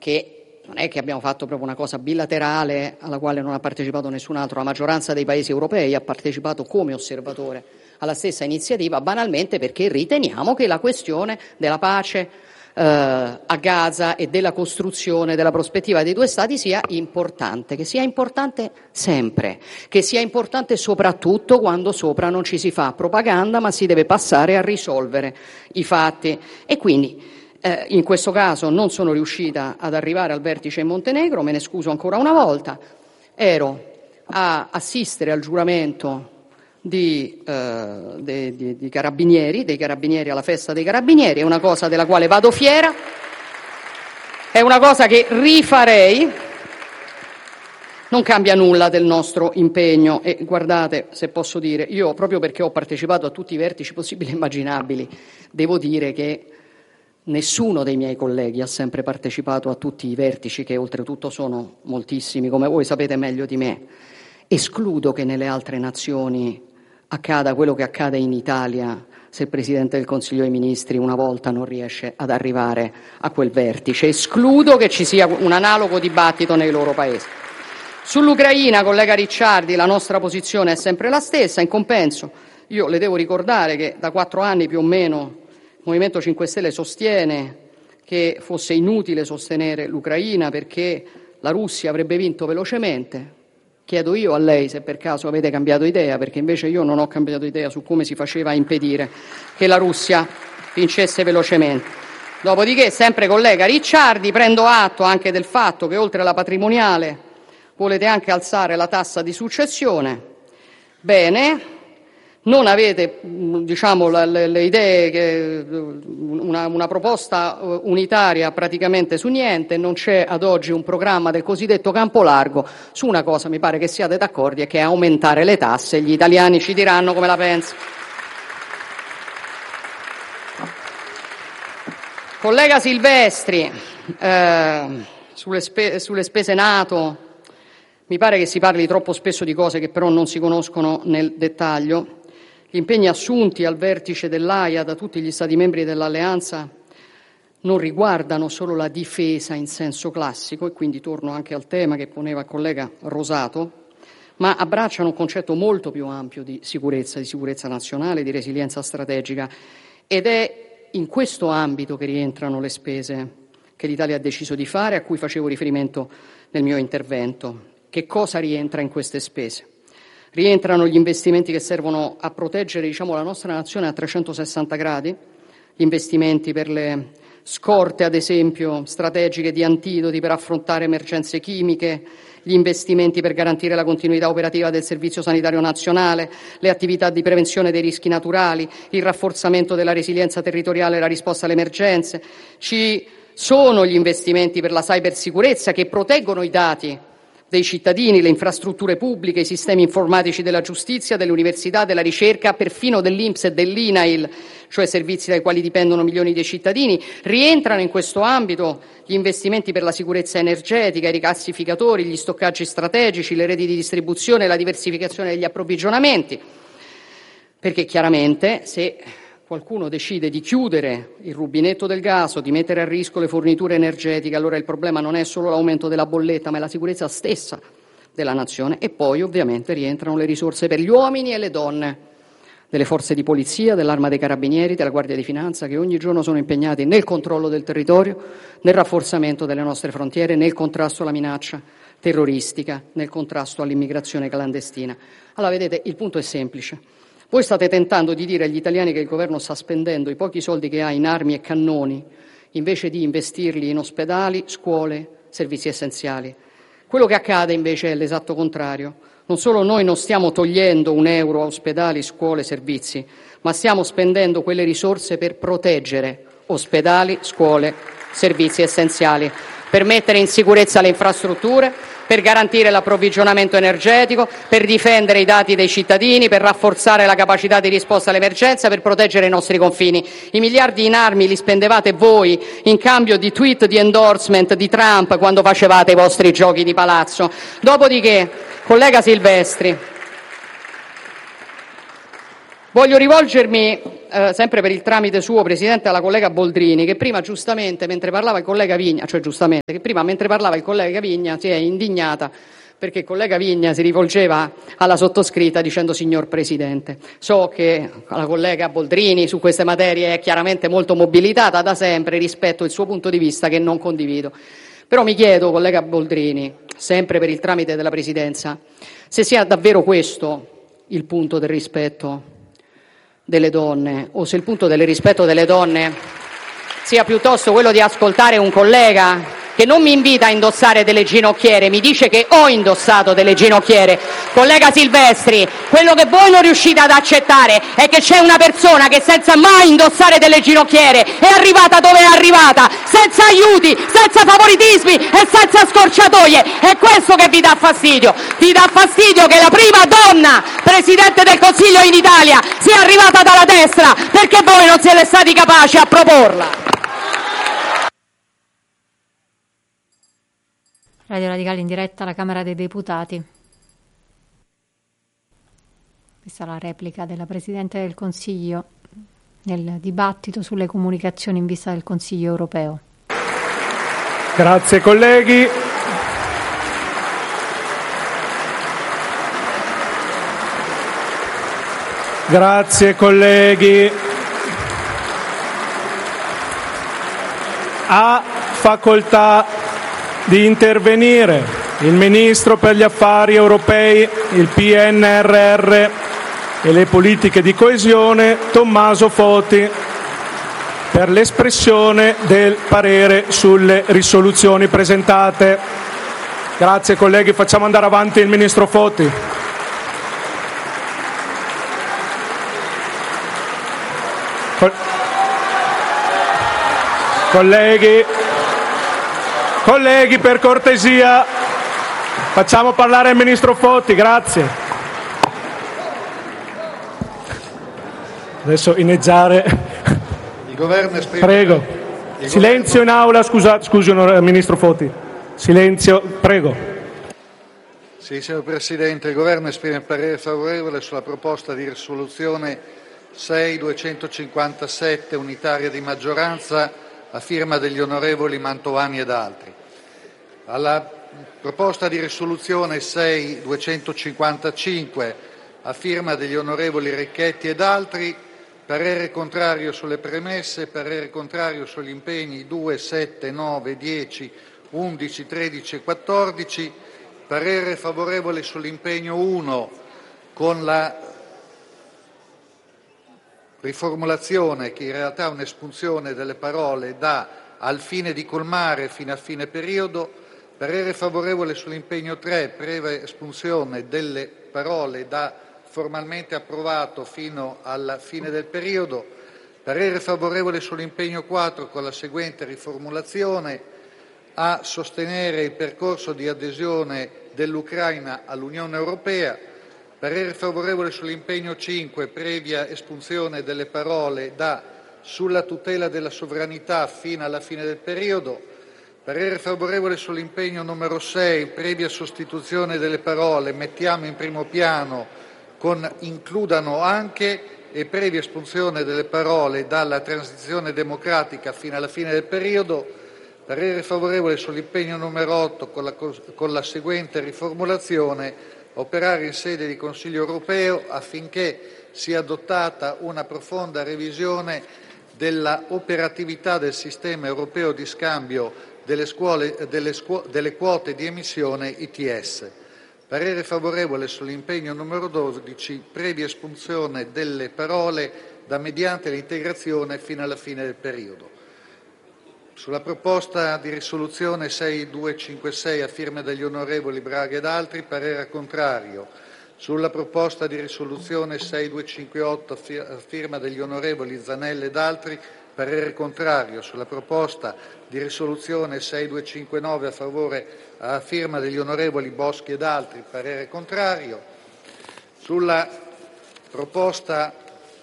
che non è che abbiamo fatto proprio una cosa bilaterale alla quale non ha partecipato nessun altro, la maggioranza dei paesi europei ha partecipato come osservatore alla stessa iniziativa, banalmente perché riteniamo che la questione della pace a Gaza e della costruzione della prospettiva dei due Stati sia importante, che sia importante sempre, che sia importante soprattutto quando sopra non ci si fa propaganda, ma si deve passare a risolvere i fatti. E quindi in questo caso non sono riuscita ad arrivare al vertice in Montenegro, me ne scuso ancora una volta, ero a assistere al giuramento dei carabinieri alla festa dei carabinieri, è una cosa della quale vado fiera, è una cosa che rifarei, non cambia nulla del nostro impegno. E guardate, se posso dire, io proprio perché ho partecipato a tutti i vertici possibili e immaginabili, devo dire che nessuno dei miei colleghi ha sempre partecipato a tutti i vertici, che oltretutto sono moltissimi, come voi sapete meglio di me. Escludo che nelle altre nazioni accada quello che accade in Italia se il Presidente del Consiglio dei Ministri una volta non riesce ad arrivare a quel vertice. Escludo che ci sia un analogo dibattito nei loro paesi. Sull'Ucraina, collega Ricciardi, la nostra posizione è sempre la stessa. In compenso, io le devo ricordare che da 4 anni più o meno il Movimento 5 Stelle sostiene che fosse inutile sostenere l'Ucraina perché la Russia avrebbe vinto velocemente. Chiedo io a lei se per caso avete cambiato idea, perché invece io non ho cambiato idea su come si faceva a impedire che la Russia vincesse velocemente. Dopodiché, sempre collega Ricciardi, prendo atto anche del fatto che oltre alla patrimoniale volete anche alzare la tassa di successione. Bene, non avete le idee, che una proposta unitaria praticamente su niente, non c'è ad oggi un programma del cosiddetto campo largo. Su una cosa mi pare che siate d'accordo, e che è aumentare le tasse, gli italiani ci diranno come la pensano. Collega Silvestri, sulle spese NATO, mi pare che si parli troppo spesso di cose che però non si conoscono nel dettaglio. Gli impegni assunti al vertice dell'Aia da tutti gli Stati membri dell'Alleanza non riguardano solo la difesa in senso classico, e quindi torno anche al tema che poneva il collega Rosato, ma abbracciano un concetto molto più ampio di sicurezza nazionale, di resilienza strategica, ed è in questo ambito che rientrano le spese che l'Italia ha deciso di fare, a cui facevo riferimento nel mio intervento. Che cosa rientra in queste spese? Rientrano gli investimenti che servono a proteggere la nostra nazione a 360 gradi, gli investimenti per le scorte, ad esempio, strategiche di antidoti per affrontare emergenze chimiche, gli investimenti per garantire la continuità operativa del Servizio Sanitario Nazionale, le attività di prevenzione dei rischi naturali, il rafforzamento della resilienza territoriale e la risposta alle emergenze. Ci sono gli investimenti per la cybersicurezza che proteggono i dati dei cittadini, le infrastrutture pubbliche, i sistemi informatici della giustizia, delle università, della ricerca, perfino dell'INPS e dell'INAIL, cioè servizi dai quali dipendono milioni di cittadini. Rientrano in questo ambito gli investimenti per la sicurezza energetica, i rigassificatori, gli stoccaggi strategici, le reti di distribuzione, la diversificazione degli approvvigionamenti, perché chiaramente se qualcuno decide di chiudere il rubinetto del gas o di mettere a rischio le forniture energetiche, allora il problema non è solo l'aumento della bolletta, ma è la sicurezza stessa della nazione. E poi ovviamente rientrano le risorse per gli uomini e le donne delle forze di polizia, dell'Arma dei Carabinieri, della Guardia di Finanza, che ogni giorno sono impegnati nel controllo del territorio, nel rafforzamento delle nostre frontiere, nel contrasto alla minaccia terroristica, nel contrasto all'immigrazione clandestina. Allora, vedete, il punto è semplice. Voi state tentando di dire agli italiani che il governo sta spendendo i pochi soldi che ha in armi e cannoni invece di investirli in ospedali, scuole, servizi essenziali. Quello che accade invece è l'esatto contrario. Non solo noi non stiamo togliendo un euro a ospedali, scuole, servizi, ma stiamo spendendo quelle risorse per proteggere ospedali, scuole, servizi essenziali, per mettere in sicurezza le infrastrutture, per garantire l'approvvigionamento energetico, per difendere i dati dei cittadini, per rafforzare la capacità di risposta all'emergenza, per proteggere i nostri confini. I miliardi in armi li spendevate voi in cambio di tweet di endorsement di Trump quando facevate i vostri giochi di palazzo. Dopodiché, collega Silvestri, voglio rivolgermi sempre per il tramite suo, Presidente, alla collega Boldrini, che prima giustamente, mentre parlava il collega Vigna, mentre parlava il collega Vigna si è indignata perché il collega Vigna si rivolgeva alla sottoscritta dicendo signor Presidente. So che la collega Boldrini su queste materie è chiaramente molto mobilitata da sempre, rispetto il suo punto di vista che non condivido. Però mi chiedo, collega Boldrini, sempre per il tramite della Presidenza, se sia davvero questo il punto del rispetto delle donne, o se il punto del rispetto delle donne sia piuttosto quello di ascoltare un collega che non mi invita a indossare delle ginocchiere, mi dice che ho indossato delle ginocchiere. Collega Silvestri, quello che voi non riuscite ad accettare è che c'è una persona che senza mai indossare delle ginocchiere è arrivata dove è arrivata, senza aiuti, senza favoritismi e senza scorciatoie. È questo che vi dà fastidio. Vi dà fastidio che la prima donna Presidente del Consiglio in Italia sia arrivata dalla destra perché voi non siete stati capaci a proporla. Radio Radicale in diretta alla Camera dei Deputati. Questa è la replica della Presidente del Consiglio nel dibattito sulle comunicazioni in vista del Consiglio europeo. Grazie colleghi. Grazie colleghi. Ha facoltà di intervenire il Ministro per gli Affari Europei, il PNRR e le politiche di coesione, Tommaso Foti, per l'espressione del parere sulle risoluzioni presentate. Grazie colleghi, facciamo andare avanti il Ministro Foti. Colleghi, per cortesia, facciamo parlare il Ministro Foti, grazie. Adesso inneggiare. Il Governo esprime... Prego. Silenzio in aula, scusi, Ministro Foti. Silenzio, prego. Sì, signor Presidente, il Governo esprime parere favorevole sulla proposta di risoluzione 6.257, unitaria di maggioranza, a firma degli onorevoli Mantovani ed altri. Alla proposta di risoluzione 6.255, a firma degli onorevoli Richetti ed altri, parere contrario sulle premesse, parere contrario sugli impegni 2, 7, 9, 10, 11, 13 e 14, parere favorevole sull'impegno 1 con la riformulazione che in realtà è un'espunzione delle parole da al fine di colmare fino a fine periodo, parere favorevole sull'impegno 3, previa espunzione delle parole da formalmente approvato fino alla fine del periodo, parere favorevole sull'impegno 4 con la seguente riformulazione: a sostenere il percorso di adesione dell'Ucraina all'Unione Europea. Parere favorevole sull'impegno 5, previa espunzione delle parole da sulla tutela della sovranità fino alla fine del periodo. Parere favorevole sull'impegno numero 6, previa sostituzione delle parole mettiamo in primo piano con includano anche e previa espunzione delle parole dalla transizione democratica fino alla fine del periodo. Parere favorevole sull'impegno numero 8 con la seguente riformulazione: operare in sede di Consiglio europeo affinché sia adottata una profonda revisione della operatività del sistema europeo di scambio delle quote di emissione ITS. Parere favorevole sull'impegno numero 12, previa espunzione delle parole da mediante l'integrazione fino alla fine del periodo. Sulla proposta di risoluzione 6256 a firma degli onorevoli Braga ed altri, parere contrario. Sulla proposta di risoluzione 6258 a firma degli onorevoli Zanella ed altri, parere contrario. Sulla proposta di risoluzione 6259 a firma degli onorevoli Boschi ed altri, parere contrario. Sulla proposta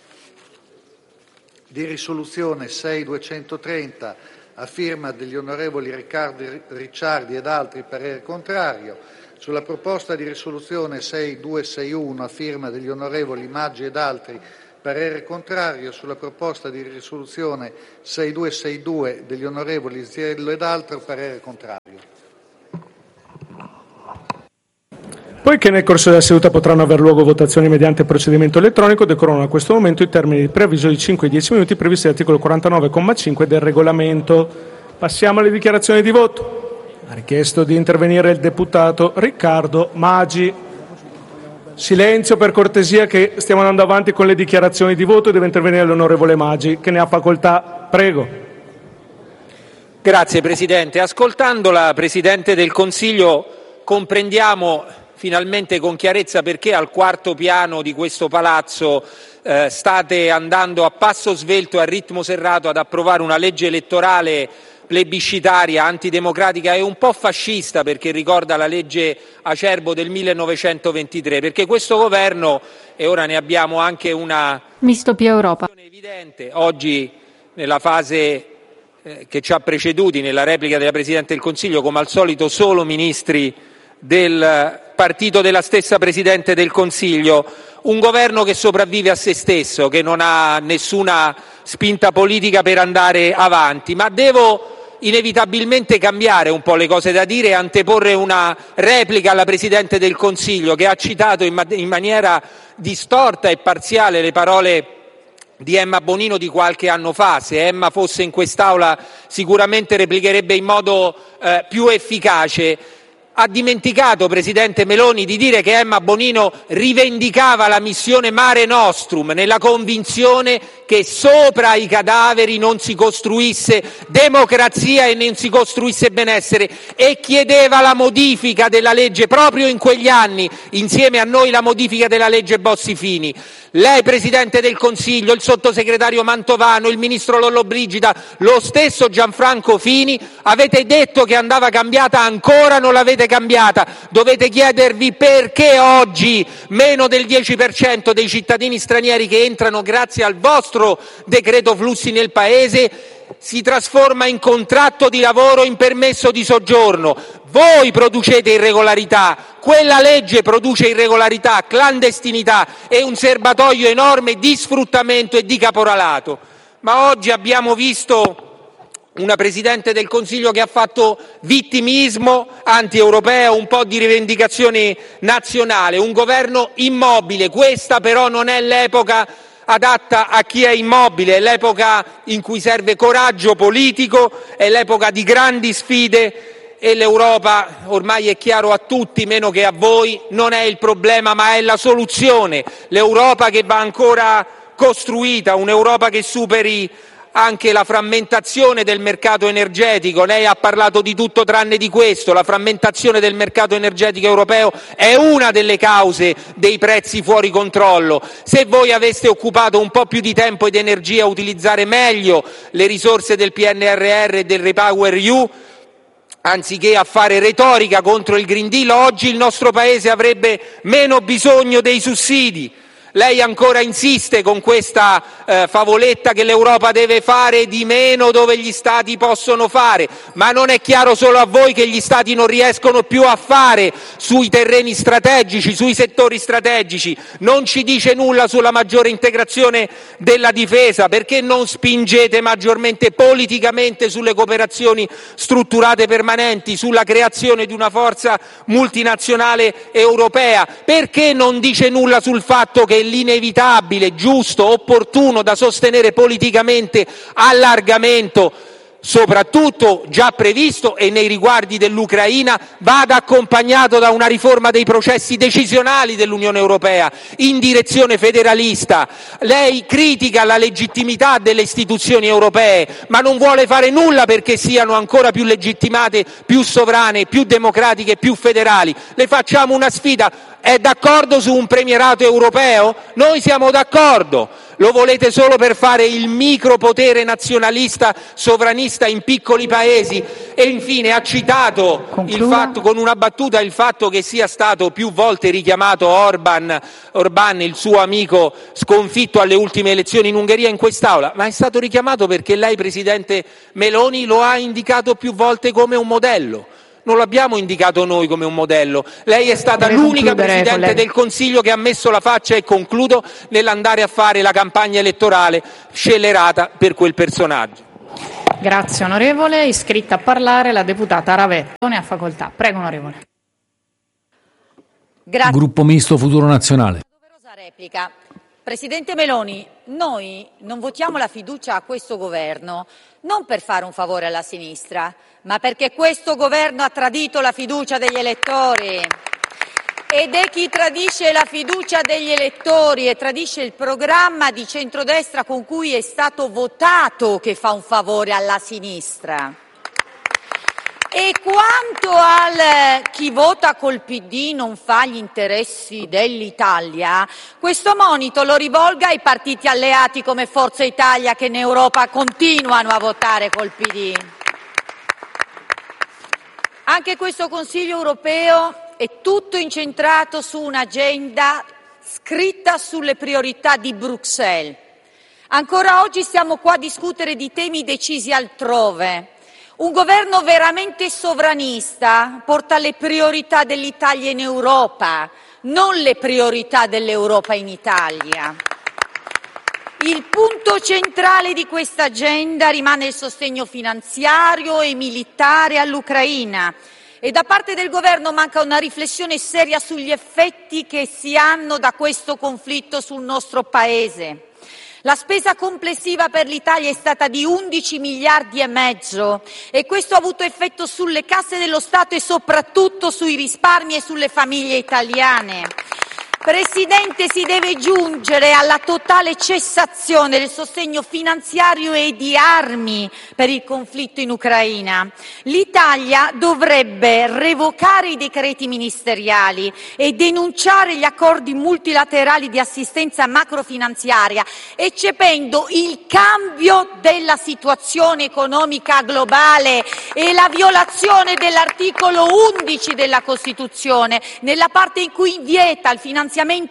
di risoluzione 6230 a firma degli onorevoli Ricciardi ed altri, parere contrario. Sulla proposta di risoluzione 6261 a firma degli onorevoli Maggi ed altri, parere contrario. Sulla proposta di risoluzione 6262 degli onorevoli Ziello ed altro, parere contrario. Poiché nel corso della seduta potranno aver luogo votazioni mediante procedimento elettronico, decorrono a questo momento i termini di preavviso di 5 e 10 minuti previsti dall'articolo 49,5 del regolamento. Passiamo alle dichiarazioni di voto. Ha richiesto di intervenire il deputato Riccardo Magi. Silenzio per cortesia, che stiamo andando avanti con le dichiarazioni di voto e deve intervenire l'onorevole Magi, che ne ha facoltà. Prego. Grazie Presidente. Ascoltando la Presidente del Consiglio comprendiamo finalmente con chiarezza perché al quarto piano di questo palazzo state andando a passo svelto e a ritmo serrato ad approvare una legge elettorale plebiscitaria, antidemocratica e un po' fascista, perché ricorda la legge Acerbo del 1923, perché questo governo, e ora ne abbiamo anche una misto più Europa evidente oggi nella fase che ci ha preceduti, nella replica della Presidente del Consiglio, come al solito solo ministri del partito della stessa Presidente del Consiglio, un governo che sopravvive a se stesso, che non ha nessuna spinta politica per andare avanti. Ma devo inevitabilmente cambiare un po' le cose da dire e anteporre una replica alla Presidente del Consiglio, che ha citato in maniera distorta e parziale le parole di Emma Bonino di qualche anno fa. Se Emma fosse in quest'Aula sicuramente replicherebbe in modo più efficace. Ha dimenticato, Presidente Meloni, di dire che Emma Bonino rivendicava la missione Mare Nostrum nella convinzione che sopra i cadaveri non si costruisse democrazia e non si costruisse benessere, e chiedeva la modifica della legge proprio in quegli anni, insieme a noi la modifica della legge Bossi-Fini. Lei, Presidente del Consiglio, il sottosegretario Mantovano, il ministro Lollobrigida, lo stesso Gianfranco Fini avete detto che andava cambiata, ancora non l'avete cambiata. Dovete chiedervi perché oggi meno del 10% dei cittadini stranieri che entrano grazie al vostro decreto flussi nel Paese si trasforma in contratto di lavoro, in permesso di soggiorno. Voi producete irregolarità, quella legge produce irregolarità, clandestinità e un serbatoio enorme di sfruttamento e di caporalato. Ma oggi abbiamo visto una Presidente del Consiglio che ha fatto vittimismo anti-europeo, un po' di rivendicazione nazionale, un governo immobile. Questa però non è l'epoca adatta a chi è immobile, è l'epoca in cui serve coraggio politico, è l'epoca di grandi sfide e l'Europa, ormai è chiaro a tutti, meno che a voi, non è il problema ma è la soluzione. L'Europa che va ancora costruita, un'Europa che superi anche la frammentazione del mercato energetico. Lei ha parlato di tutto tranne di questo. La frammentazione del mercato energetico europeo è una delle cause dei prezzi fuori controllo. Se voi aveste occupato un po' più di tempo ed energia a utilizzare meglio le risorse del PNRR e del REPowerEU, anziché a fare retorica contro il Green Deal, oggi il nostro Paese avrebbe meno bisogno dei sussidi. Lei ancora insiste con questa favoletta che l'Europa deve fare di meno dove gli Stati possono fare, ma non è chiaro solo a voi che gli Stati non riescono più a fare sui terreni strategici, sui settori strategici. Non ci dice nulla sulla maggiore integrazione della difesa. Perché non spingete maggiormente politicamente sulle cooperazioni strutturate permanenti, sulla creazione di una forza multinazionale europea? Perché non dice nulla sul fatto che l'inevitabile, giusto, opportuno da sostenere politicamente allargamento, soprattutto già previsto e nei riguardi dell'Ucraina, vada accompagnato da una riforma dei processi decisionali dell'Unione Europea in direzione federalista? Lei critica la legittimità delle istituzioni europee, ma non vuole fare nulla perché siano ancora più legittimate, più sovrane, più democratiche, più federali. Le facciamo una sfida: è d'accordo su un premierato europeo? Noi siamo d'accordo. Lo volete solo per fare il micropotere nazionalista sovranista in piccoli paesi? E infine ha citato il fatto, con una battuta, il fatto che sia stato più volte richiamato Orban, il suo amico sconfitto alle ultime elezioni in Ungheria, in quest'Aula. Ma è stato richiamato perché lei, Presidente Meloni, lo ha indicato più volte come un modello. non l'abbiamo indicato noi come un modello. Lei è stata l'unica Presidente del Consiglio che ha messo la faccia, e concludo, nell'andare a fare la campagna elettorale scellerata per quel personaggio. Grazie onorevole. Iscritta a parlare la deputata Ravetto, ne ha facoltà. Prego onorevole. Grazie. Gruppo Misto Futuro Nazionale. Doverosa replica. Presidente Meloni, noi non votiamo la fiducia a questo governo non per fare un favore alla sinistra, ma perché questo governo ha tradito la fiducia degli elettori. Ed è chi tradisce la fiducia degli elettori e tradisce il programma di centrodestra con cui è stato votato che fa un favore alla sinistra. E quanto al chi vota col PD non fa gli interessi dell'Italia, questo monito lo rivolga ai partiti alleati come Forza Italia, che in Europa continuano a votare col PD. Anche questo Consiglio europeo è tutto incentrato su un'agenda scritta sulle priorità di Bruxelles. Ancora oggi stiamo qua a discutere di temi decisi altrove. Un governo veramente sovranista porta le priorità dell'Italia in Europa, non le priorità dell'Europa in Italia. Il punto centrale di questa agenda rimane il sostegno finanziario e militare all'Ucraina. E da parte del governo manca una riflessione seria sugli effetti che si hanno da questo conflitto sul nostro Paese. La spesa complessiva per l'Italia è stata di 11 miliardi e mezzo e questo ha avuto effetto sulle casse dello Stato e soprattutto sui risparmi e sulle famiglie italiane. Presidente, si deve giungere alla totale cessazione del sostegno finanziario e di armi per il conflitto in Ucraina. L'Italia dovrebbe revocare i decreti ministeriali e denunciare gli accordi multilaterali di assistenza macrofinanziaria, eccependo il cambio della situazione economica globale e la violazione dell'articolo 11 della Costituzione, nella parte in cui vieta il finanziamento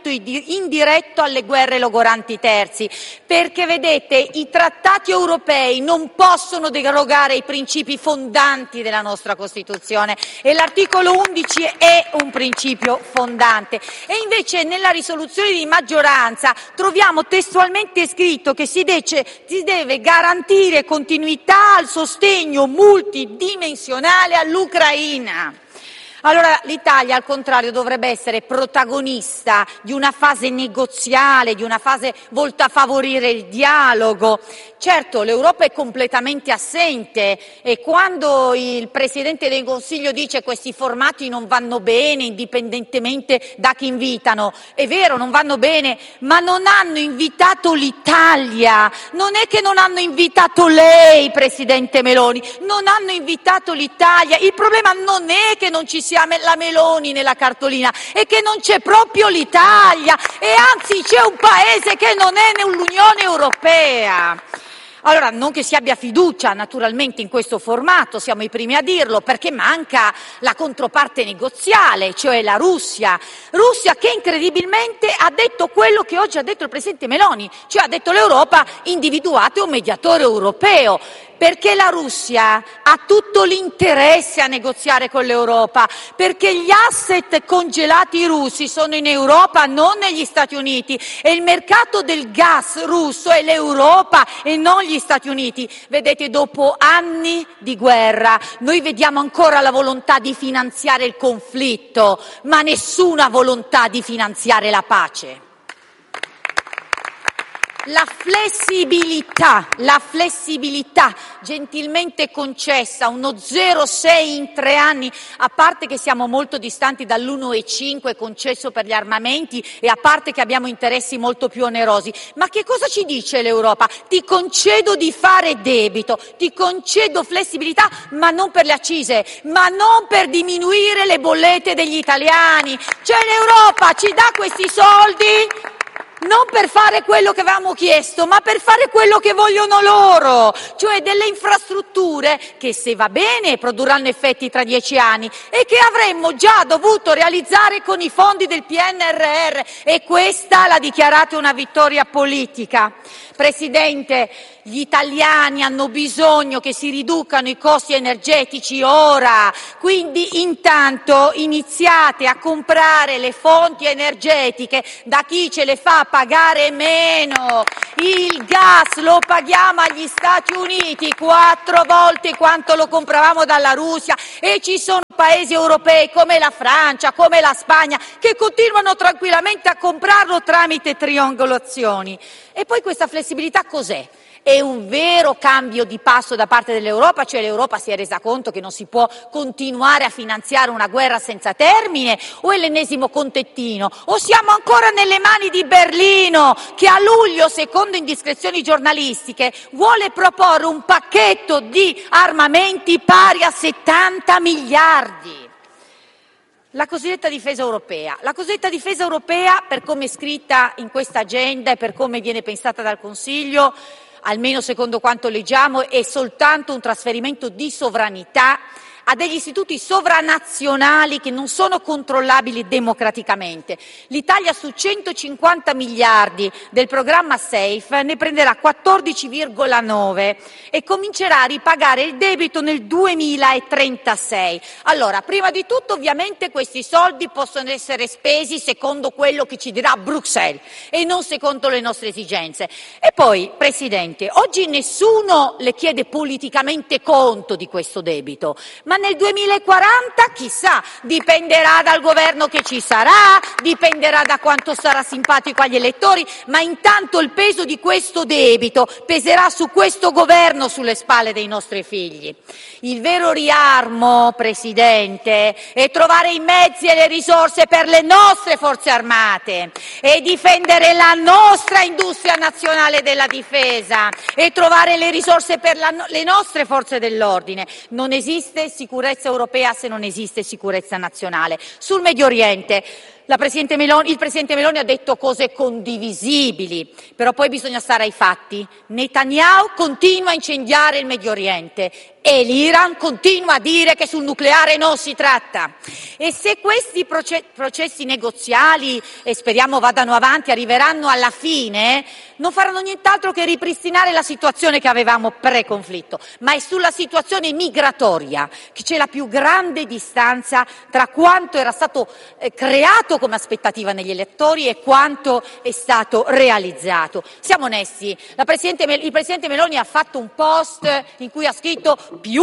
indiretto alle guerre logoranti terzi, perché vedete i trattati europei non possono derogare ai principi fondanti della nostra Costituzione e l'articolo 11 è un principio fondante. E invece nella risoluzione di maggioranza troviamo testualmente scritto che si deve garantire continuità al sostegno multidimensionale all'Ucraina. Allora l'Italia, al contrario, dovrebbe essere protagonista di una fase negoziale, di una fase volta a favorire il dialogo. Certo, l'Europa è completamente assente e quando il Presidente del Consiglio dice che questi formati non vanno bene, indipendentemente da chi invitano, è vero, non vanno bene, ma non hanno invitato l'Italia. Non è che non hanno invitato lei, Presidente Meloni, non hanno invitato l'Italia. Il problema non è che non ci sia la Meloni nella cartolina, è che non c'è proprio l'Italia e anzi c'è un paese che non è nell'Unione Europea. Allora, non che si abbia fiducia naturalmente in questo formato, siamo i primi a dirlo, perché manca la controparte negoziale, cioè la Russia che incredibilmente ha detto quello che oggi ha detto il Presidente Meloni, cioè ha detto l'Europa individuate un mediatore europeo. Perché la Russia ha tutto l'interesse a negoziare con l'Europa, perché gli asset congelati russi sono in Europa, non negli Stati Uniti, e il mercato del gas russo è l'Europa e non gli Stati Uniti. Vedete, dopo anni di guerra noi vediamo ancora la volontà di finanziare il conflitto, ma nessuna volontà di finanziare la pace. La flessibilità gentilmente concessa, uno 0,6 in 3 anni, a parte che siamo molto distanti dall'1,5 concesso per gli armamenti e a parte che abbiamo interessi molto più onerosi. Ma che cosa ci dice l'Europa? Ti concedo di fare debito, ti concedo flessibilità, ma non per le accise, ma non per diminuire le bollette degli italiani. Cioè l'Europa ci dà questi soldi non per fare quello che avevamo chiesto, ma per fare quello che vogliono loro, cioè delle infrastrutture che, se va bene, produrranno effetti tra 10 anni e che avremmo già dovuto realizzare con i fondi del PNRR, e questa la dichiarate una vittoria politica. Presidente, Gli italiani hanno bisogno che si riducano i costi energetici ora, quindi intanto iniziate a comprare le fonti energetiche da chi ce le fa pagare meno. Il gas lo paghiamo agli Stati Uniti 4 volte quanto lo compravamo dalla Russia, e ci sono paesi europei come la Francia, come la Spagna, che continuano tranquillamente a comprarlo tramite triangolazioni. E poi questa flessibilità cos'è? È un vero cambio di passo da parte dell'Europa, cioè l'Europa si è resa conto che non si può continuare a finanziare una guerra senza termine, o è l'ennesimo contettino, o siamo ancora nelle mani di Berlino, che a luglio, secondo indiscrezioni giornalistiche, vuole proporre un pacchetto di armamenti pari a 70 miliardi. La cosiddetta difesa europea. La cosiddetta difesa europea, per come è scritta in questa agenda e per come viene pensata dal Consiglio, almeno secondo quanto leggiamo, è soltanto un trasferimento di sovranità a degli istituti sovranazionali che non sono controllabili democraticamente. L'Italia su 150 miliardi del programma SAFE ne prenderà 14,9 e comincerà a ripagare il debito nel 2036. Allora, prima di tutto ovviamente questi soldi possono essere spesi secondo quello che ci dirà Bruxelles e non secondo le nostre esigenze. E poi, Presidente, oggi nessuno le chiede politicamente conto di questo debito, ma nel 2040 chissà, dipenderà dal governo che ci sarà, dipenderà da quanto sarà simpatico agli elettori, ma intanto il peso di questo debito peserà su questo governo, sulle spalle dei nostri figli. Il vero riarmo, Presidente, è trovare i mezzi e le risorse per le nostre forze armate e difendere la nostra industria nazionale della difesa e trovare le risorse per le nostre forze dell'ordine. Non esiste sicurezza europea se non esiste sicurezza nazionale. Sul Medio Oriente il Presidente Meloni ha detto cose condivisibili, però poi bisogna stare ai fatti. Netanyahu continua a incendiare il Medio Oriente e l'Iran continua a dire che sul nucleare non si tratta. E se questi processi negoziali, e speriamo vadano avanti, arriveranno alla fine, non faranno nient'altro che ripristinare la situazione che avevamo pre-conflitto, ma è sulla situazione migratoria che c'è la più grande distanza tra quanto era stato creato come aspettativa negli elettori e quanto è stato realizzato. Siamo onesti, il Presidente Meloni ha fatto un post in cui ha scritto più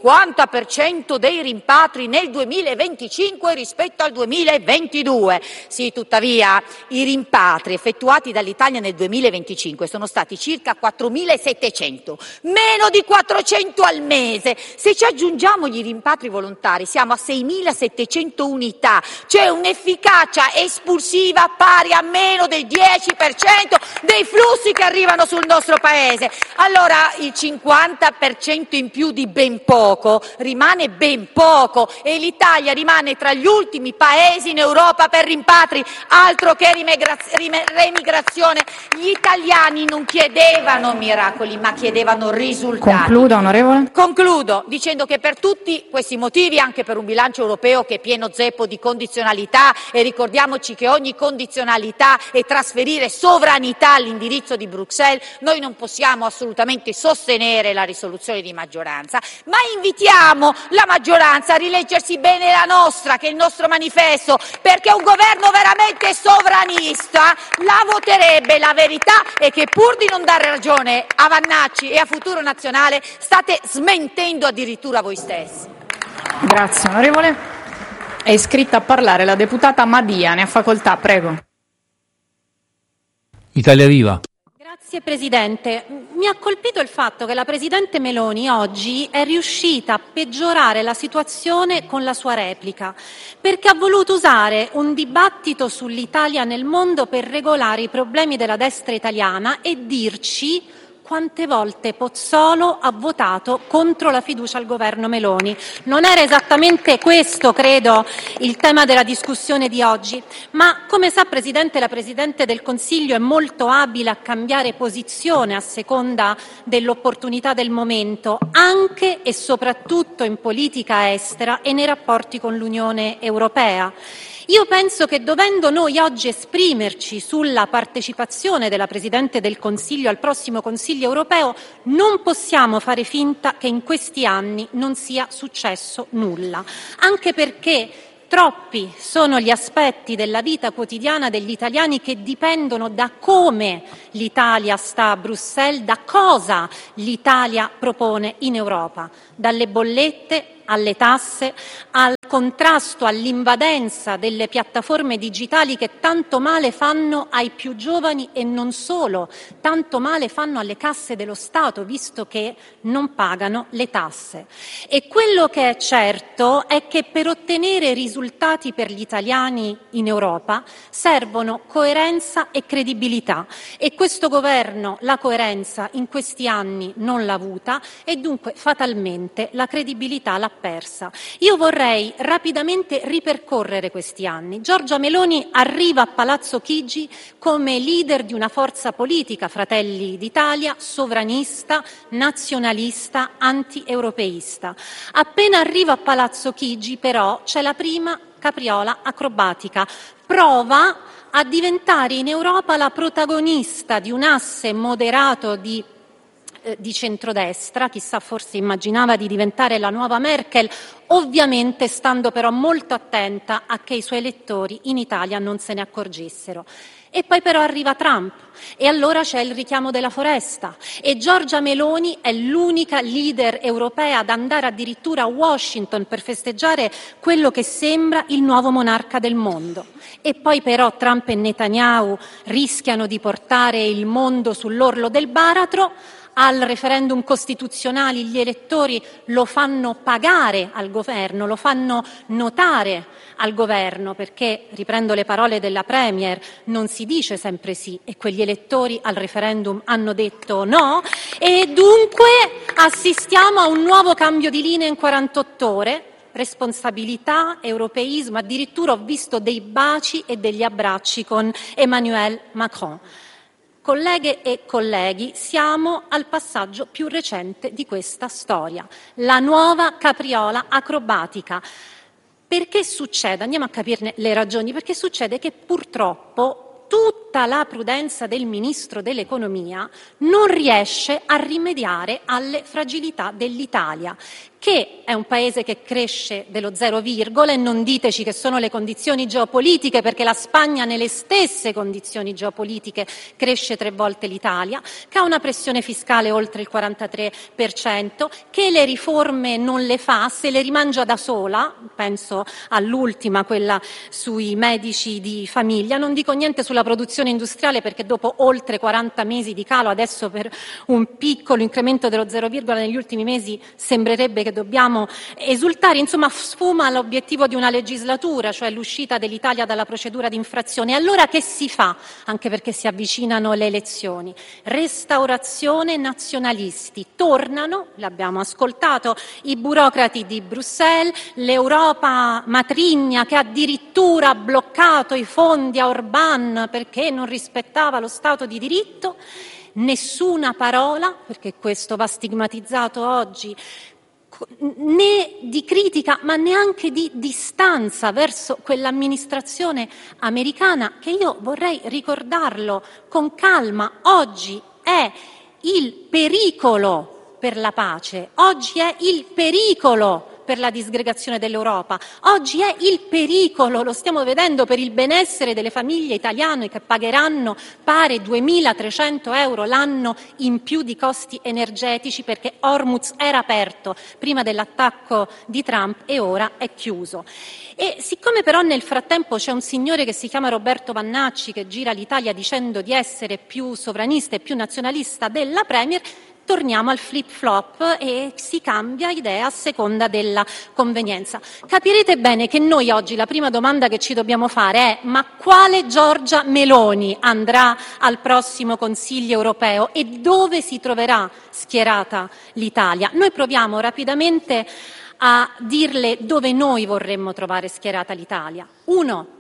50% dei rimpatri nel 2025 rispetto al 2022. Sì, tuttavia i rimpatri effettuati dall'Italia nel 2025 sono stati circa 4.700, meno di 400 al mese. Se ci aggiungiamo gli rimpatri volontari siamo a 6.700 unità, cioè un'efficacia espulsiva pari a meno del 10% dei flussi che arrivano sul nostro Paese. Allora il 50% in più di ben poco rimane ben poco e l'Italia rimane tra gli ultimi paesi in Europa per rimpatri, altro che remigrazione. Gli italiani non chiedevano miracoli, ma chiedevano risultati. Concluda, onorevole. Concludo dicendo che per tutti questi motivi, anche per un bilancio europeo che è pieno zeppo di condizionalità, e ricordiamoci che ogni condizionalità è trasferire sovranità all'indirizzo di Bruxelles, noi non possiamo assolutamente sostenere la risoluzione di maggioranza, ma invitiamo la maggioranza a rileggersi bene la nostra, che è il nostro manifesto, perché un governo veramente sovranista la voterebbe. La verità è che pur di non dare ragione a Vannacci e a Futuro Nazionale state smentendo addirittura voi stessi. Grazie, onorevole. È iscritta a parlare la deputata Madia, ne ha facoltà, prego. Italia Viva. Grazie Presidente. Mi ha colpito il fatto che la Presidente Meloni oggi è riuscita a peggiorare la situazione con la sua replica, perché ha voluto usare un dibattito sull'Italia nel mondo per regolare i problemi della destra italiana e dirci quante volte Pozzolo ha votato contro la fiducia al governo Meloni. Non era esattamente questo, credo, il tema della discussione di oggi, ma come sa Presidente, la Presidente del Consiglio è molto abile a cambiare posizione a seconda dell'opportunità del momento, anche e soprattutto in politica estera e nei rapporti con l'Unione Europea. Io penso che dovendo noi oggi esprimerci sulla partecipazione della Presidente del Consiglio al prossimo Consiglio europeo, non possiamo fare finta che in questi anni non sia successo nulla, anche perché troppi sono gli aspetti della vita quotidiana degli italiani che dipendono da come l'Italia sta a Bruxelles, da cosa l'Italia propone in Europa, dalle bollette alle tasse, al contrasto all'invadenza delle piattaforme digitali che tanto male fanno ai più giovani e non solo, tanto male fanno alle casse dello Stato, visto che non pagano le tasse. E quello che è certo è che per ottenere risultati per gli italiani in Europa servono coerenza e credibilità, e questo governo la coerenza in questi anni non l'ha avuta e dunque fatalmente la credibilità l'ha persa. Io vorrei rapidamente ripercorrere questi anni. Giorgia Meloni arriva a Palazzo Chigi come leader di una forza politica, Fratelli d'Italia, sovranista, nazionalista, anti-europeista. Appena arriva a Palazzo Chigi, però, c'è la prima capriola acrobatica. Prova a diventare in Europa la protagonista di un asse moderato di centrodestra, chissà, forse immaginava di diventare la nuova Merkel, ovviamente stando però molto attenta a che i suoi elettori in Italia non se ne accorgessero. E poi però arriva Trump e allora c'è il richiamo della foresta e Giorgia Meloni è l'unica leader europea ad andare addirittura a Washington per festeggiare quello che sembra il nuovo monarca del mondo. E poi però Trump e Netanyahu rischiano di portare il mondo sull'orlo del baratro. Al referendum costituzionale gli elettori lo fanno pagare al governo, lo fanno notare al governo, perché, riprendo le parole della Premier, non si dice sempre sì e quegli elettori al referendum hanno detto no e dunque assistiamo a un nuovo cambio di linea in 48 ore. Responsabilità, europeismo, addirittura ho visto dei baci e degli abbracci con Emmanuel Macron. Colleghe e colleghi, siamo al passaggio più recente di questa storia, la nuova capriola acrobatica. Perché succede? Andiamo a capirne le ragioni. Perché succede che purtroppo tutta la prudenza del Ministro dell'Economia non riesce a rimediare alle fragilità dell'Italia, che è un paese che cresce dello 0, e non diteci che sono le condizioni geopolitiche, perché la Spagna nelle stesse condizioni geopolitiche cresce 3 volte l'Italia, che ha una pressione fiscale oltre il 43%, che le riforme non le fa, se le rimangia da sola, penso all'ultima, quella sui medici di famiglia, non dico niente sulla produzione industriale perché dopo oltre 40 mesi di calo, adesso per un piccolo incremento dello 0, negli ultimi mesi sembrerebbe che dobbiamo esultare, insomma sfuma l'obiettivo di una legislatura, cioè l'uscita dell'Italia dalla procedura di infrazione. Allora che si fa? Anche perché si avvicinano le elezioni. Restaurazione, nazionalisti. Tornano, l'abbiamo ascoltato, i burocrati di Bruxelles, l'Europa matrigna che addirittura ha bloccato i fondi a Orbán perché non rispettava lo Stato di diritto. Nessuna parola, perché questo va stigmatizzato oggi, né di critica ma neanche di distanza verso quell'amministrazione americana che, io vorrei ricordarlo con calma, oggi è il pericolo per la pace, oggi è il pericolo per la disgregazione dell'Europa, oggi è il pericolo, lo stiamo vedendo, per il benessere delle famiglie italiane che pagheranno pare 2.300 euro l'anno in più di costi energetici perché Hormuz era aperto prima dell'attacco di Trump e ora è chiuso. E siccome però nel frattempo c'è un signore che si chiama Roberto Vannacci che gira l'Italia dicendo di essere più sovranista e più nazionalista della Premier, torniamo al flip-flop e si cambia idea a seconda della convenienza. Capirete bene che noi oggi la prima domanda che ci dobbiamo fare è: ma quale Giorgia Meloni andrà al prossimo Consiglio europeo e dove si troverà schierata l'Italia? Noi proviamo rapidamente a dirle dove noi vorremmo trovare schierata l'Italia. 1.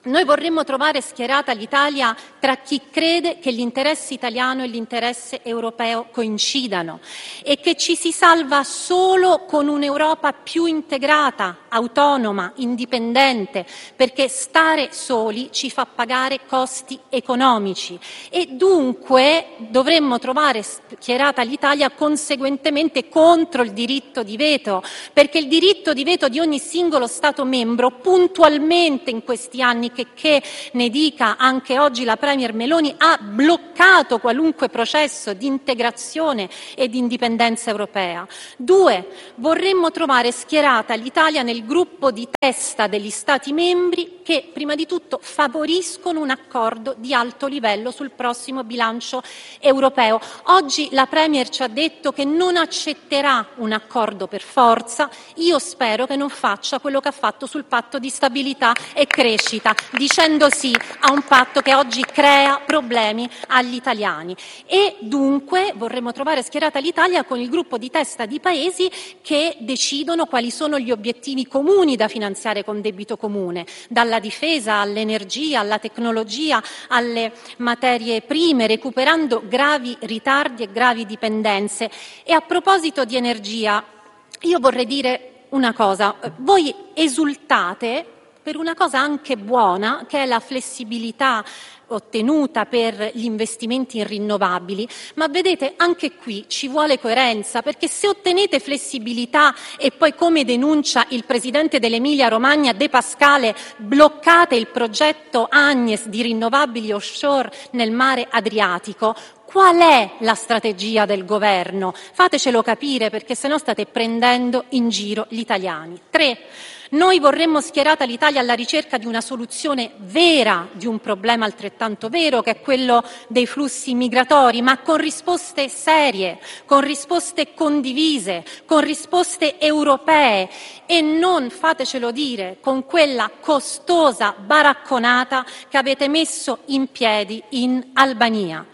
Noi vorremmo trovare schierata l'Italia tra chi crede che l'interesse italiano e l'interesse europeo coincidano e che ci si salva solo con un'Europa più integrata, autonoma, indipendente, perché stare soli ci fa pagare costi economici e dunque dovremmo trovare schierata l'Italia conseguentemente contro il diritto di veto, perché il diritto di veto di ogni singolo Stato membro puntualmente in questi anni, che ne dica anche oggi la Premier Meloni, ha bloccato qualunque processo di integrazione e di indipendenza europea. 2. Vorremmo trovare schierata l'Italia nel gruppo di testa degli Stati membri che, prima di tutto, favoriscono un accordo di alto livello sul prossimo bilancio europeo. Oggi la Premier ci ha detto che non accetterà un accordo per forza. Io spero che non faccia quello che ha fatto sul patto di stabilità e crescita, dicendo sì a un patto che oggi crea problemi agli italiani. E dunque vorremmo trovare schierata l'Italia con il gruppo di testa di paesi che decidono quali sono gli obiettivi comuni da finanziare con debito comune, dalla difesa all'energia, alla tecnologia, alle materie prime, recuperando gravi ritardi e gravi dipendenze. E a proposito di energia, io vorrei dire una cosa: voi esultate per una cosa anche buona, che è la flessibilità ottenuta per gli investimenti in rinnovabili, ma vedete, anche qui ci vuole coerenza, perché se ottenete flessibilità e poi, come denuncia il presidente dell'Emilia Romagna De Pascale, bloccate il progetto Agnes di rinnovabili offshore nel mare Adriatico, qual è la strategia del governo? Fatecelo capire, perché sennò state prendendo in giro gli italiani. 3. Noi vorremmo schierata l'Italia alla ricerca di una soluzione vera di un problema altrettanto vero, che è quello dei flussi migratori, ma con risposte serie, con risposte condivise, con risposte europee e non, fatecelo dire, con quella costosa baracconata che avete messo in piedi in Albania.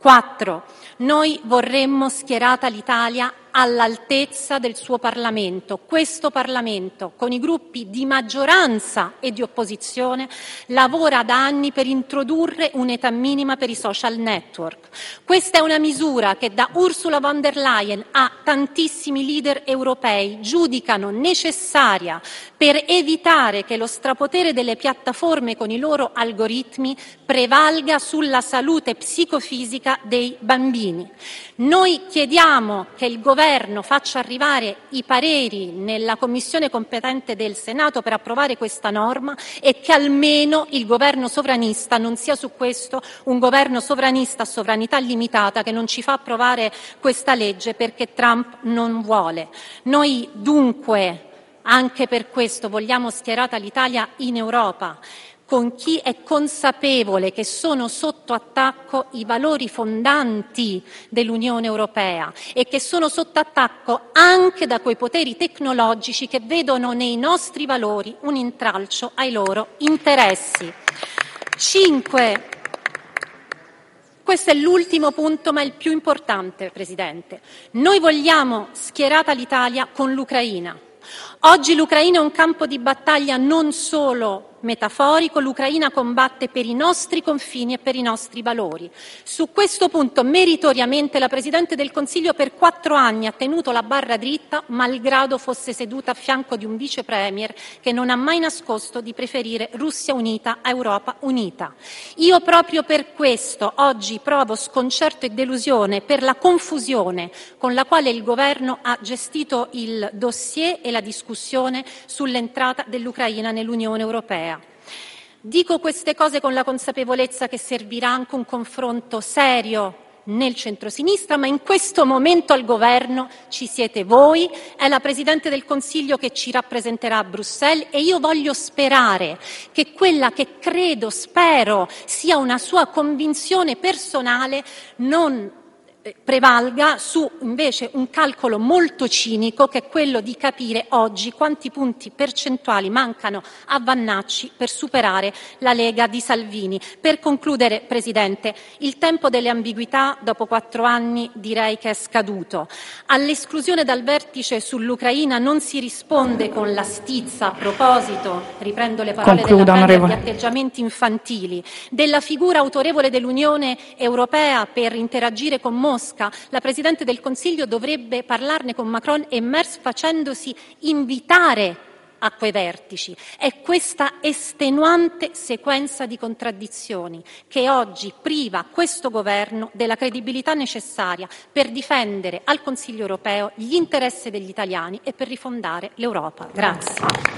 4. Noi vorremmo schierata l'Italia all'altezza del suo Parlamento. Questo Parlamento, con i gruppi di maggioranza e di opposizione, lavora da anni per introdurre un'età minima per i social network. Questa è una misura che da Ursula von der Leyen a tantissimi leader europei giudicano necessaria per evitare che lo strapotere delle piattaforme con i loro algoritmi prevalga sulla salute psicofisica dei bambini. Noi chiediamo che il Governo faccia arrivare i pareri nella Commissione competente del Senato per approvare questa norma e che almeno il governo sovranista non sia su questo un governo sovranista a sovranità limitata che non ci fa approvare questa legge perché Trump non vuole. Noi dunque, anche per questo, vogliamo schierata l'Italia in Europa, con chi è consapevole che sono sotto attacco i valori fondanti dell'Unione Europea e che sono sotto attacco anche da quei poteri tecnologici che vedono nei nostri valori un intralcio ai loro interessi. 5. Questo è l'ultimo punto, ma il più importante, Presidente. Noi vogliamo schierata l'Italia con l'Ucraina. Oggi l'Ucraina è un campo di battaglia non solo metaforico, l'Ucraina combatte per i nostri confini e per i nostri valori. Su questo punto, meritoriamente, la Presidente del Consiglio per 4 anni ha tenuto la barra dritta, malgrado fosse seduta a fianco di un vice premier che non ha mai nascosto di preferire Russia unita a Europa unita. Io proprio per questo oggi provo sconcerto e delusione per la confusione con la quale il Governo ha gestito il dossier e la discussione sull'entrata dell'Ucraina nell'Unione Europea. Dico queste cose con la consapevolezza che servirà anche un confronto serio nel centrosinistra, ma in questo momento al governo ci siete voi, è la Presidente del Consiglio che ci rappresenterà a Bruxelles e io voglio sperare che quella che spero sia una sua convinzione personale non prevalga su invece un calcolo molto cinico, che è quello di capire oggi quanti punti percentuali mancano a Vannacci per superare la Lega di Salvini. Per concludere, Presidente, il tempo delle ambiguità dopo 4 anni direi che è scaduto. All'esclusione dal vertice sull'Ucraina non si risponde con la stizza, a proposito, riprendo le parole della Premier, di atteggiamenti infantili, della figura autorevole dell'Unione Europea per interagire con Mosca. La Presidente del Consiglio dovrebbe parlarne con Macron e Merz facendosi invitare a quei vertici. È questa estenuante sequenza di contraddizioni che oggi priva questo governo della credibilità necessaria per difendere al Consiglio europeo gli interessi degli italiani e per rifondare l'Europa. Grazie.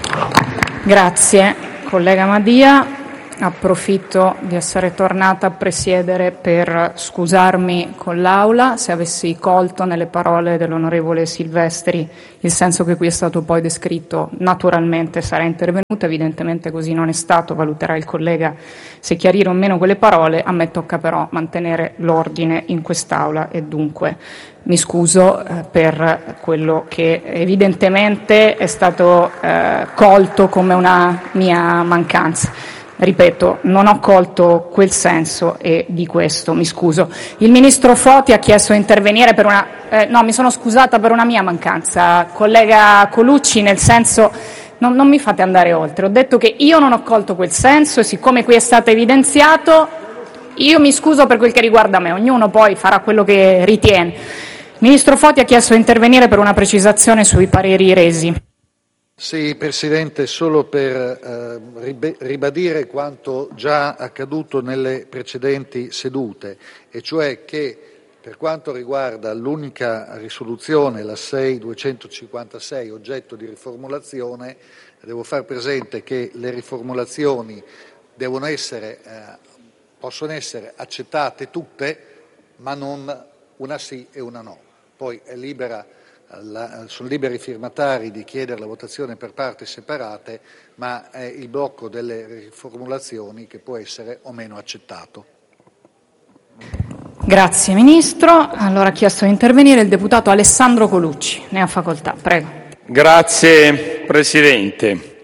Grazie, collega Madia. Approfitto di essere tornata a presiedere per scusarmi con l'Aula se avessi colto nelle parole dell'onorevole Silvestri il senso che qui è stato poi descritto. Naturalmente sarei intervenuta, evidentemente così non è stato, valuterà il collega se chiarire o meno quelle parole. A me tocca però mantenere l'ordine in quest'Aula e dunque mi scuso per quello che evidentemente è stato colto come una mia mancanza. Ripeto, non ho colto quel senso e di questo mi scuso. Il Ministro Foti ha chiesto di intervenire per una... no, mi sono scusata per una mia mancanza. Collega Colucci, nel senso... Non mi fate andare oltre. Ho detto che io non ho colto quel senso e siccome qui è stato evidenziato, io mi scuso per quel che riguarda me. Ognuno poi farà quello che ritiene. Il Ministro Foti ha chiesto di intervenire per una precisazione sui pareri resi. Sì, Presidente, solo per ribadire quanto già accaduto nelle precedenti sedute, e cioè che per quanto riguarda l'unica risoluzione, la 6256, oggetto di riformulazione, devo far presente che le riformulazioni possono essere accettate tutte, ma non una sì e una no. Poi sono liberi i firmatari di chiedere la votazione per parti separate, ma è il blocco delle riformulazioni che può essere o meno accettato. Grazie Ministro. Allora ha chiesto di intervenire il deputato Alessandro Colucci. Ne ha facoltà, prego. Grazie Presidente.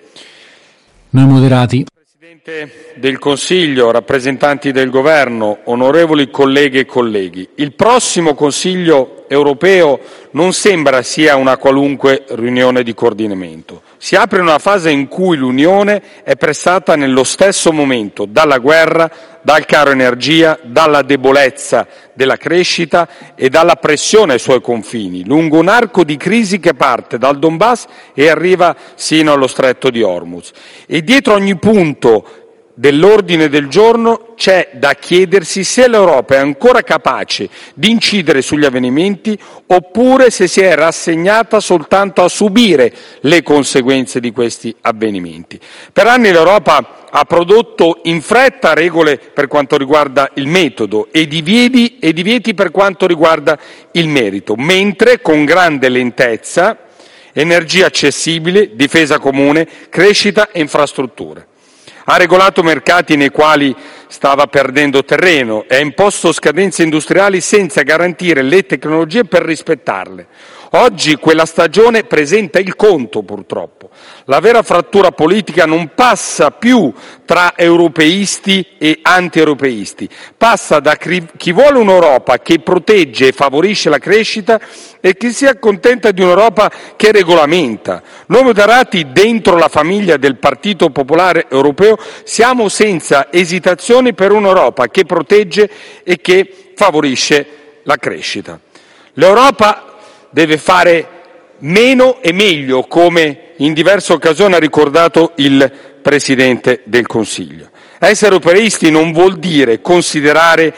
Noi moderati. Presidente del Consiglio, rappresentanti del Governo, onorevoli colleghe e colleghi, il prossimo Consiglio europeo non sembra sia una qualunque riunione di coordinamento. Si apre una fase in cui l'Unione è pressata nello stesso momento dalla guerra, dal caro energia, dalla debolezza della crescita e dalla pressione ai suoi confini, lungo un arco di crisi che parte dal Donbass e arriva sino allo Stretto di Hormuz. E dietro ogni punto dell'ordine del giorno c'è da chiedersi se l'Europa è ancora capace di incidere sugli avvenimenti oppure se si è rassegnata soltanto a subire le conseguenze di questi avvenimenti. Per anni l'Europa ha prodotto in fretta regole per quanto riguarda il metodo e divieti per quanto riguarda il merito, mentre con grande lentezza energia accessibile, difesa comune, crescita e infrastrutture. Ha regolato mercati nei quali stava perdendo terreno e ha imposto scadenze industriali senza garantire le tecnologie per rispettarle. Oggi quella stagione presenta il conto, purtroppo. La vera frattura politica non passa più tra europeisti e anti-europeisti, passa da chi vuole un'Europa che protegge e favorisce la crescita e chi si accontenta di un'Europa che regolamenta. Noi moderati, dentro la famiglia del Partito Popolare Europeo, siamo senza esitazioni per un'Europa che protegge e che favorisce la crescita. L'Europa deve fare meno e meglio, come in diverse occasioni ha ricordato il Presidente del Consiglio. Essere europeisti non vuol dire considerare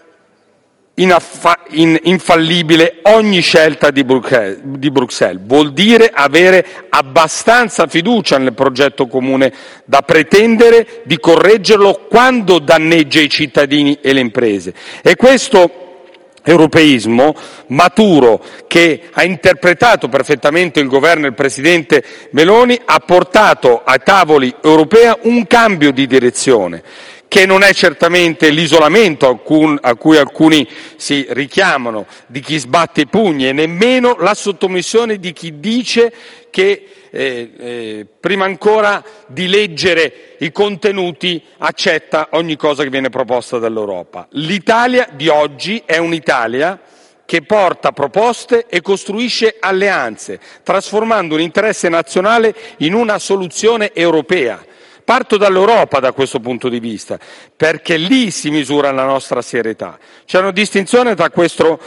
infallibile ogni scelta di Bruxelles, vuol dire avere abbastanza fiducia nel progetto comune da pretendere di correggerlo quando danneggia i cittadini e le imprese. E questo europeismo maturo, che ha interpretato perfettamente il governo e il Presidente Meloni, ha portato ai tavoli europei un cambio di direzione che non è certamente l'isolamento a cui alcuni si richiamano, di chi sbatte i pugni, e nemmeno la sottomissione di chi dice che prima ancora di leggere i contenuti accetta ogni cosa che viene proposta dall'Europa. L'Italia di oggi è un'Italia che porta proposte e costruisce alleanze, trasformando un interesse nazionale in una soluzione europea. Parto dall'Europa da questo punto di vista, perché lì si misura la nostra serietà. C'è una distinzione da questo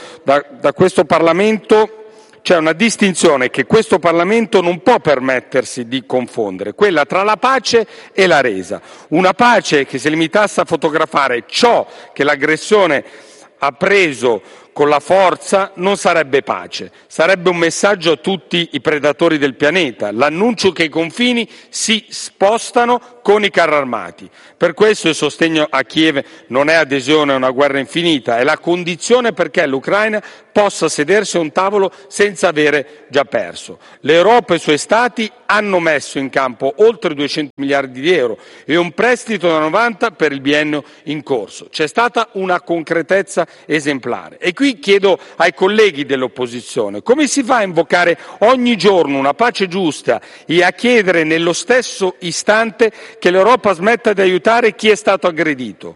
Parlamento, c'è una distinzione che questo Parlamento non può permettersi di confondere, quella tra la pace e la resa. Una pace che si limitasse a fotografare ciò che l'aggressione ha preso con la forza non sarebbe pace, sarebbe un messaggio a tutti i predatori del pianeta, l'annuncio che i confini si spostano con i carri armati. Per questo il sostegno a Kiev non è adesione a una guerra infinita, è la condizione perché l'Ucraina possa sedersi a un tavolo senza avere già perso. L'Europa e i suoi Stati hanno messo in campo oltre 200 miliardi di euro e un prestito da 90 per il biennio in corso. C'è stata una concretezza esemplare. E qui chiedo ai colleghi dell'opposizione, come si fa a invocare ogni giorno una pace giusta e a chiedere nello stesso istante che l'Europa smetta di aiutare chi è stato aggredito?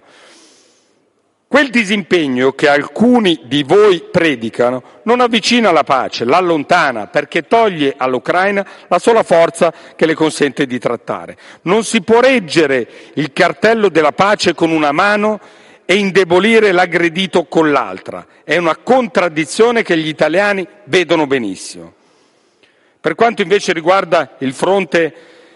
Quel disimpegno che alcuni di voi predicano non avvicina la pace, l'allontana, perché toglie all'Ucraina la sola forza che le consente di trattare. Non si può reggere il cartello della pace con una mano e indebolire l'aggredito con l'altra. È una contraddizione che gli italiani vedono benissimo. Per quanto invece riguarda il fronte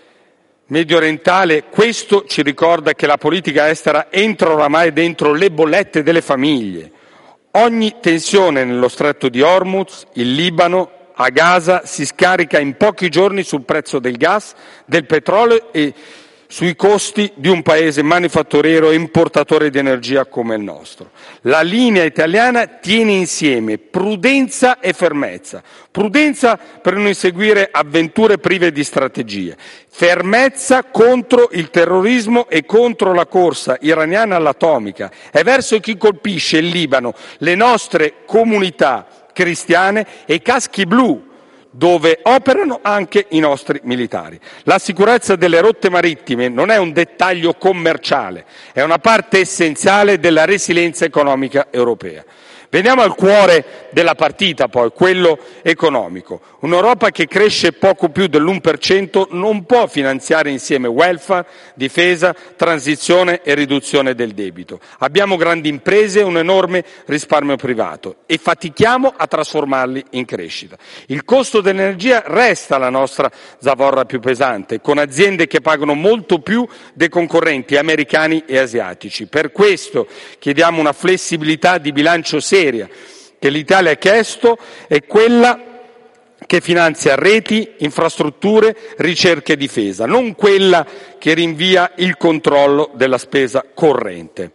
mediorientale, questo ci ricorda che la politica estera entra oramai dentro le bollette delle famiglie. Ogni tensione nello stretto di Hormuz, il Libano, a Gaza si scarica in pochi giorni sul prezzo del gas, del petrolio e sui costi di un paese manifatturiero e importatore di energia come il nostro. La linea italiana tiene insieme prudenza e fermezza. Prudenza per non inseguire avventure prive di strategie. Fermezza contro il terrorismo e contro la corsa iraniana all'atomica. È verso chi colpisce il Libano, le nostre comunità cristiane e i caschi blu, dove operano anche i nostri militari. La sicurezza delle rotte marittime non è un dettaglio commerciale, è una parte essenziale della resilienza economica europea. Veniamo al cuore della partita poi, quello economico. Un'Europa che cresce poco più dell'1% non può finanziare insieme welfare, difesa, transizione e riduzione del debito. Abbiamo grandi imprese e un enorme risparmio privato e fatichiamo a trasformarli in crescita. Il costo dell'energia resta la nostra zavorra più pesante, con aziende che pagano molto più dei concorrenti americani e asiatici. Per questo chiediamo una flessibilità di bilancio seria che l'Italia ha chiesto, è quella che finanzia reti, infrastrutture, ricerca e difesa, non quella che rinvia il controllo della spesa corrente.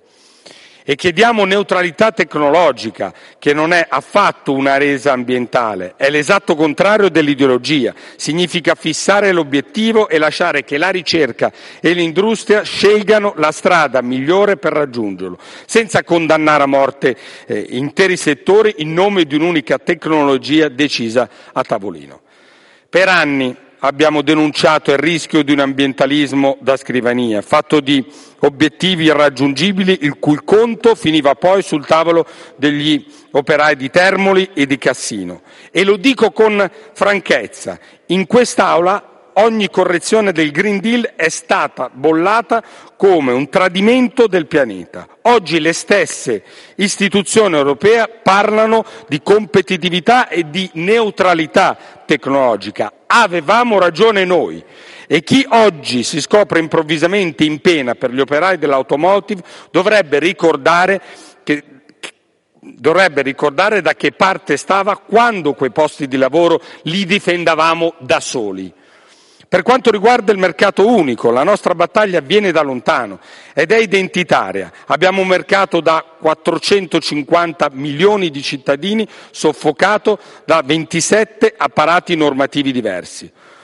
E chiediamo neutralità tecnologica, che non è affatto una resa ambientale, è l'esatto contrario dell'ideologia. Significa fissare l'obiettivo e lasciare che la ricerca e l'industria scelgano la strada migliore per raggiungerlo, senza condannare a morte interi settori in nome di un'unica tecnologia decisa a tavolino. Per anni abbiamo denunciato il rischio di un ambientalismo da scrivania, fatto di obiettivi irraggiungibili, il cui conto finiva poi sul tavolo degli operai di Termoli e di Cassino. E lo dico con franchezza, in quest'Aula ogni correzione del Green Deal è stata bollata come un tradimento del pianeta. Oggi le stesse istituzioni europee parlano di competitività e di neutralità tecnologica. Avevamo ragione noi. E chi oggi si scopre improvvisamente in pena per gli operai dell'automotive dovrebbe ricordare da che parte stava quando quei posti di lavoro li difendavamo da soli. Per quanto riguarda il mercato unico, la nostra battaglia viene da lontano ed è identitaria. Abbiamo un mercato da 450 milioni di cittadini soffocato da 27 apparati normativi diversi.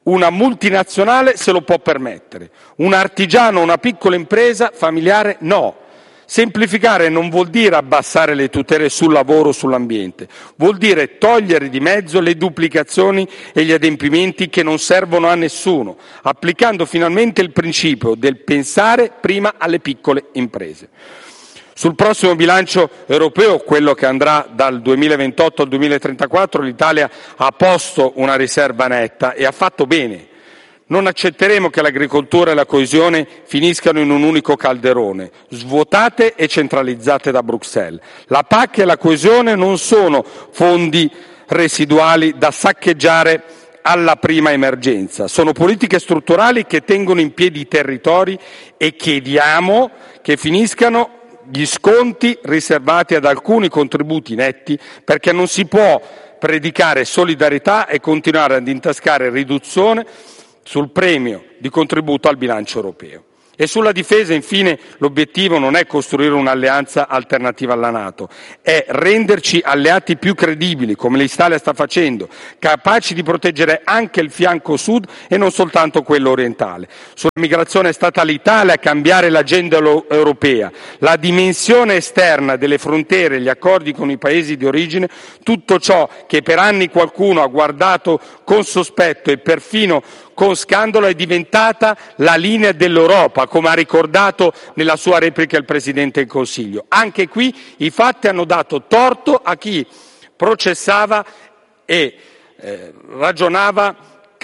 Una multinazionale se lo può permettere, un artigiano, una piccola impresa familiare no. Semplificare non vuol dire abbassare le tutele sul lavoro o sull'ambiente, vuol dire togliere di mezzo le duplicazioni e gli adempimenti che non servono a nessuno, applicando finalmente il principio del pensare prima alle piccole imprese. Sul prossimo bilancio europeo, quello che andrà dal 2028 al 2034, l'Italia ha posto una riserva netta e ha fatto bene. Non accetteremo che l'agricoltura e la coesione finiscano in un unico calderone, svuotate e centralizzate da Bruxelles. La PAC e la coesione non sono fondi residuali da saccheggiare alla prima emergenza, sono politiche strutturali che tengono in piedi i territori e chiediamo che finiscano gli sconti riservati ad alcuni contributi netti, perché non si può predicare solidarietà e continuare ad intascare riduzione sul premio di contributo al bilancio europeo. E sulla difesa, infine, l'obiettivo non è costruire un'alleanza alternativa alla NATO, è renderci alleati più credibili, come l'Italia sta facendo, capaci di proteggere anche il fianco sud e non soltanto quello orientale. Sulla migrazione è stata l'Italia a cambiare l'agenda europea, la dimensione esterna delle frontiere, gli accordi con i paesi di origine, tutto ciò che per anni qualcuno ha guardato con sospetto e perfino con scandalo è diventata la linea dell'Europa, come ha ricordato nella sua replica il Presidente del Consiglio. Anche qui i fatti hanno dato torto a chi processava e ragionava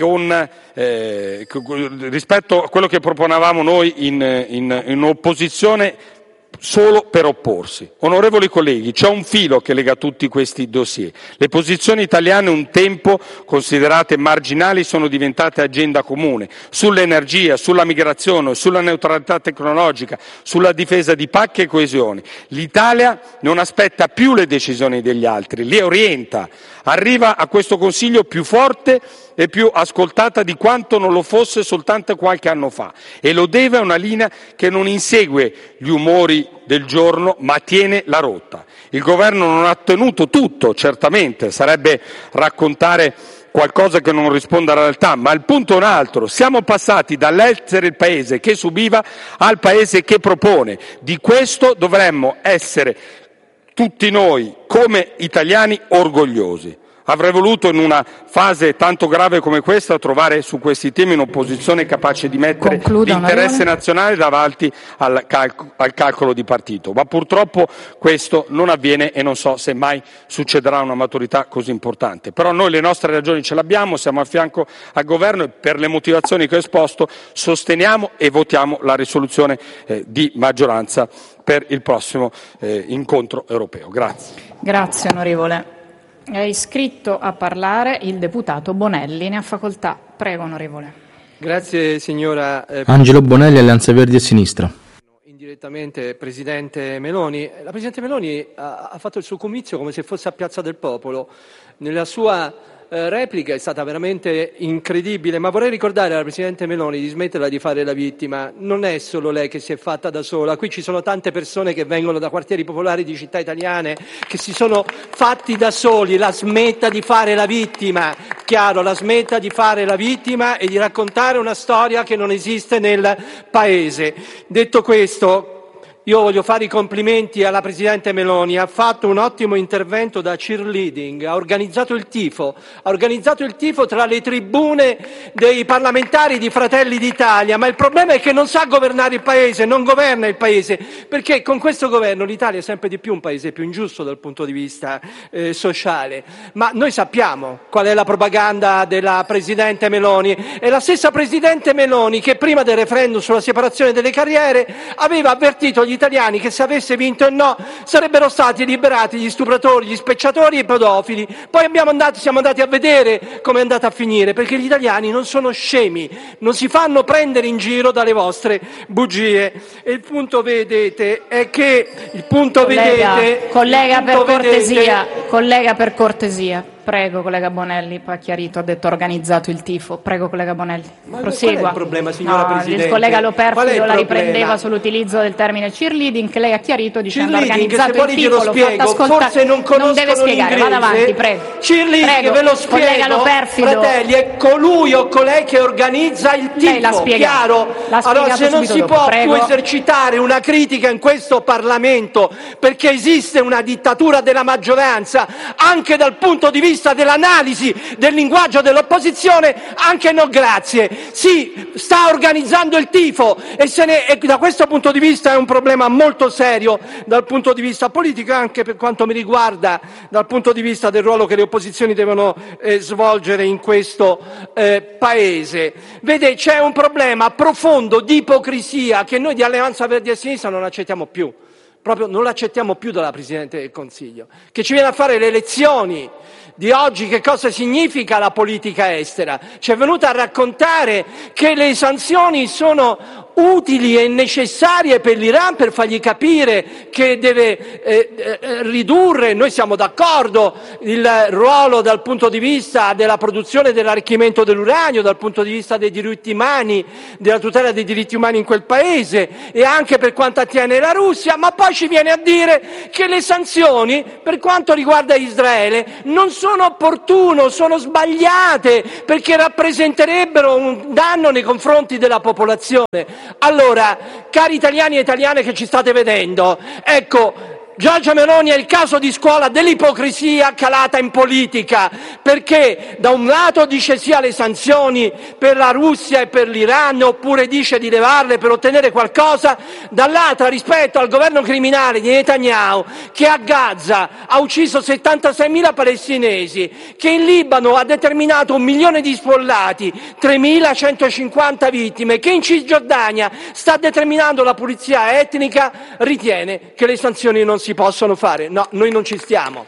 rispetto a quello che proponevamo noi in opposizione solo per opporsi. Onorevoli colleghi, c'è un filo che lega tutti questi dossier. Le posizioni italiane un tempo considerate marginali sono diventate agenda comune sull'energia, sulla migrazione, sulla neutralità tecnologica, sulla difesa di PAC e coesione. L'Italia non aspetta più le decisioni degli altri, le orienta. Arriva a questo Consiglio più forte e più ascoltata di quanto non lo fosse soltanto qualche anno fa, e lo deve a una linea che non insegue gli umori del giorno ma tiene la rotta. Il governo non ha ottenuto tutto, certamente, sarebbe raccontare qualcosa che non risponde alla realtà, ma il punto è un altro: siamo passati dall'essere il paese che subiva al paese che propone. Di questo dovremmo essere tutti noi come italiani orgogliosi. Avrei voluto in una fase tanto grave come questa trovare su questi temi un'opposizione capace di mettere l'interesse nazionale davanti al calcolo di partito, ma purtroppo questo non avviene e non so se mai succederà una maturità così importante. Però noi le nostre ragioni ce l'abbiamo, siamo a fianco al governo e per le motivazioni che ho esposto sosteniamo e votiamo la risoluzione di maggioranza per il prossimo incontro europeo. Grazie. Grazie onorevole. È iscritto a parlare il deputato Bonelli, ne ha facoltà. Prego onorevole. Grazie signora Angelo Bonelli, Alleanza Verdi e Sinistra. Indirettamente Presidente Meloni. La Presidente Meloni ha fatto il suo comizio come se fosse a Piazza del Popolo. Nella sua replica è stata veramente incredibile, ma vorrei ricordare alla Presidente Meloni di smetterla di fare la vittima. Non è solo lei che si è fatta da sola, qui ci sono tante persone che vengono da quartieri popolari di città italiane che si sono fatti da soli. La smetta di fare la vittima, chiaro, la smetta di fare la vittima e di raccontare una storia che non esiste nel Paese. Detto questo, io voglio fare i complimenti alla Presidente Meloni, ha fatto un ottimo intervento da cheerleading, ha organizzato il tifo tra le tribune dei parlamentari di Fratelli d'Italia, ma il problema è che non sa governare il Paese, non governa il Paese, perché con questo governo l'Italia è sempre di più un Paese più ingiusto dal punto di vista sociale, ma noi sappiamo qual è la propaganda della Presidente Meloni. È la stessa Presidente Meloni che prima del referendum sulla separazione delle carriere aveva avvertito gli italiani che se avesse vinto il no sarebbero stati liberati gli stupratori, gli spacciatori e i pedofili. Poi siamo andati a vedere come è andata a finire, perché gli italiani non sono scemi, non si fanno prendere in giro dalle vostre bugie. E il punto, vedete, è che collega, per cortesia. Prego, collega Bonelli, poi ha chiarito, ha detto organizzato il tifo. Prego, collega Bonelli, prosegua. Qual è il problema, signora Presidente? Il collega Loperfido la riprendeva problema? Sull'utilizzo del termine cheerleading, che lei ha chiarito dicendo Cheerleading, organizzato il tifo, l'ho fatta ascoltare. Forse non conoscono deve spiegare, l'inglese. vada avanti, prego. Cheerleading, prego, ve lo spiego, collega Loperfido. fratelli, è colui o colei che organizza il tifo, Lei l'ha spiegato. chiaro? Allora se non si può più esercitare una critica in questo Parlamento perché esiste una dittatura della maggioranza, anche dal punto di vista dell'analisi del linguaggio dell'opposizione, anche no grazie. Si sta organizzando il tifo e da questo punto di vista è un problema molto serio dal punto di vista politico e anche per quanto mi riguarda dal punto di vista del ruolo che le opposizioni devono svolgere in questo Paese. Vede, c'è un problema profondo di ipocrisia che noi di Alleanza Verdi e Sinistra non accettiamo più. Proprio non l'accettiamo più dalla Presidente del Consiglio, che ci viene a fare le lezioni di oggi che cosa significa la politica estera. Ci è venuta a raccontare che le sanzioni sono utili e necessarie per l'Iran per fargli capire che deve ridurre, noi siamo d'accordo, il ruolo dal punto di vista della produzione e dell'arricchimento dell'uranio, dal punto di vista dei diritti umani, della tutela dei diritti umani in quel paese e anche per quanto attiene la Russia, ma poi ci viene a dire che le sanzioni per quanto riguarda Israele non sono opportune, sono sbagliate perché rappresenterebbero un danno nei confronti della popolazione. Allora, cari italiani e italiane che ci state vedendo, ecco, Giorgia Meloni è il caso di scuola dell'ipocrisia calata in politica, perché da un lato dice sì alle sanzioni per la Russia e per l'Iran, oppure dice di levarle per ottenere qualcosa, dall'altra rispetto al governo criminale di Netanyahu, che a Gaza ha ucciso 76.000 palestinesi, che in Libano ha determinato 1 milione di sfollati, 3.150 vittime, che in Cisgiordania sta determinando la pulizia etnica, ritiene che le sanzioni non si possono fare. No, noi non ci stiamo.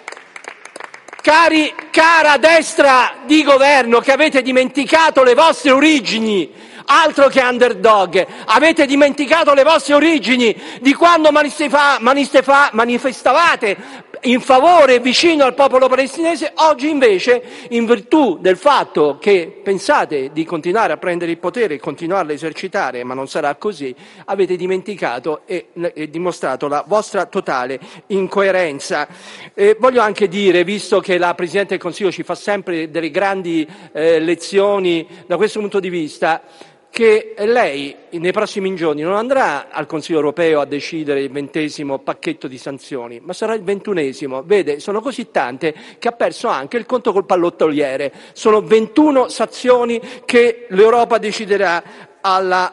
Cara destra di governo che avete dimenticato le vostre origini, altro che underdog, avete dimenticato le vostre origini di quando manifestavate in favore e vicino al popolo palestinese. Oggi invece, in virtù del fatto che pensate di continuare a prendere il potere e continuarlo a esercitare, ma non sarà così, avete dimenticato e dimostrato la vostra totale incoerenza. Voglio anche dire, visto che la Presidente del Consiglio ci fa sempre delle grandi lezioni da questo punto di vista, che lei nei prossimi giorni non andrà al Consiglio europeo a decidere il 20° pacchetto di sanzioni, ma sarà il 21°. Vede, sono così tante che ha perso anche il conto col pallottoliere. Sono 21 sanzioni che l'Europa deciderà alla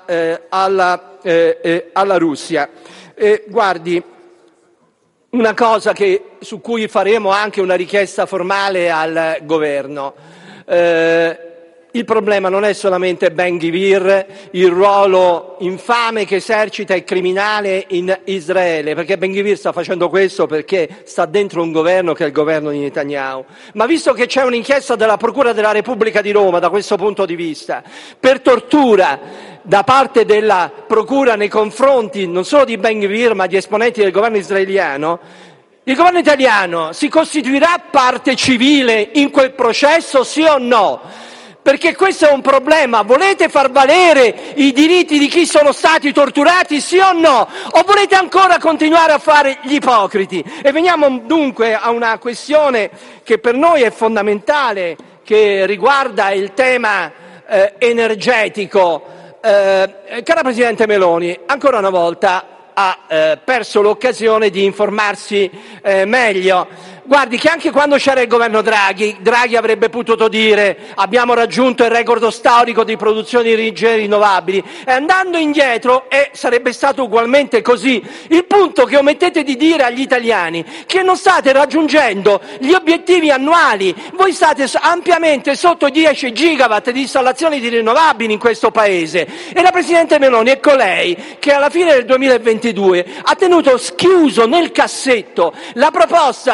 Russia. Guardi, una cosa su cui faremo anche una richiesta formale al governo. Il problema non è solamente Ben-Gvir, il ruolo infame che esercita e criminale in Israele, perché Ben-Gvir sta facendo questo perché sta dentro un governo che è il governo di Netanyahu. Ma visto che c'è un'inchiesta della Procura della Repubblica di Roma da questo punto di vista, per tortura da parte della Procura nei confronti non solo di Ben-Gvir ma di esponenti del governo israeliano, il governo italiano si costituirà parte civile in quel processo, sì o no? Perché questo è un problema. Volete far valere i diritti di chi sono stati torturati, sì o no? O volete ancora continuare a fare gli ipocriti? E veniamo dunque a una questione che per noi è fondamentale, che riguarda il tema energetico. Cara Presidente Meloni, ancora una volta ha perso l'occasione di informarsi meglio. Guardi che anche quando c'era il governo Draghi avrebbe potuto dire abbiamo raggiunto il record storico di produzione di energie rinnovabili, e andando indietro sarebbe stato ugualmente così. Il punto che omettete di dire agli italiani che non state raggiungendo gli obiettivi annuali, voi state ampiamente sotto 10 gigawatt di installazioni di rinnovabili in questo Paese, e la Presidente Meloni è colei che alla fine del 2022 ha tenuto schiuso nel cassetto la proposta di un gruppo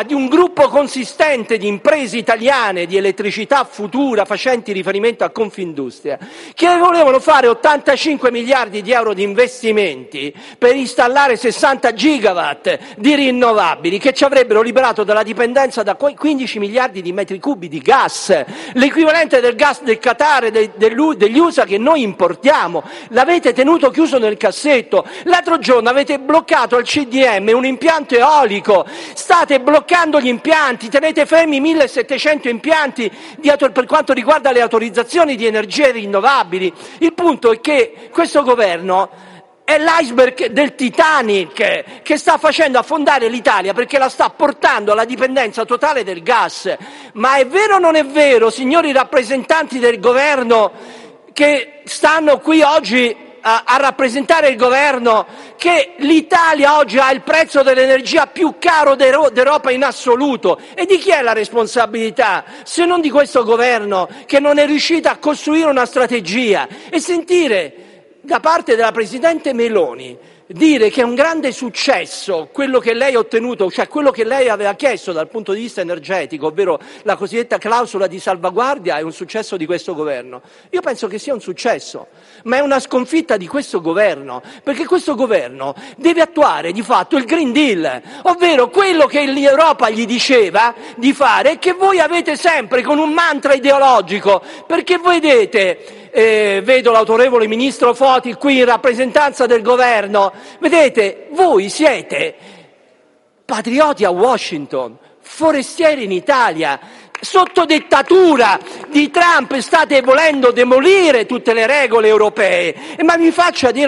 gruppo consistente di imprese italiane di elettricità futura facenti riferimento a Confindustria, che volevano fare 85 miliardi di euro di investimenti per installare 60 gigawatt di rinnovabili che ci avrebbero liberato dalla dipendenza da 15 miliardi di metri cubi di gas, l'equivalente del gas del Qatar e degli USA che noi importiamo. L'avete tenuto chiuso nel cassetto. L'altro giorno avete bloccato al CDM un impianto eolico, state bloccando gli impianti, tenete fermi 1700 impianti per quanto riguarda le autorizzazioni di energie rinnovabili. Il punto è che questo governo è l'iceberg del Titanic che sta facendo affondare l'Italia perché la sta portando alla dipendenza totale del gas. Ma è vero o non è vero, signori rappresentanti del governo che stanno qui oggi a rappresentare il governo, che l'Italia oggi ha il prezzo dell'energia più caro d'Europa in assoluto? E di chi è la responsabilità se non di questo governo che non è riuscito a costruire una strategia? E sentire da parte della Presidente Meloni dire che è un grande successo quello che lei ha ottenuto, cioè quello che lei aveva chiesto dal punto di vista energetico, ovvero la cosiddetta clausola di salvaguardia, è un successo di questo governo. Io penso che sia un successo, ma è una sconfitta di questo governo, perché questo governo deve attuare di fatto il Green Deal, ovvero quello che l'Europa gli diceva di fare e che voi avete sempre con un mantra ideologico, perché vedete, vedo l'autorevole ministro Foti qui in rappresentanza del governo, vedete, voi siete patrioti a Washington, forestieri in Italia. Sotto dettatura di Trump state volendo demolire tutte le regole europee, ma mi faccia dire